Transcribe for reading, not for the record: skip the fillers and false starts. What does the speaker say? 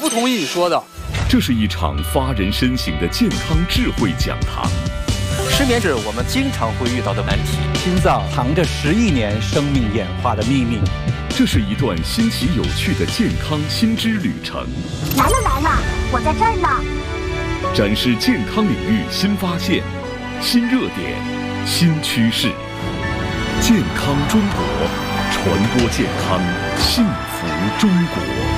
不同意你说的。 这是一场发人深省的健康智慧讲堂。 失眠是我们经常会遇到的难题。 心脏藏着10亿年生命演化的秘密。 这是一段新奇有趣的健康新知旅程。 来了，我在这儿呢。 展示健康领域新发现、新热点、新趋势。健康中国，传播健康，幸福中国。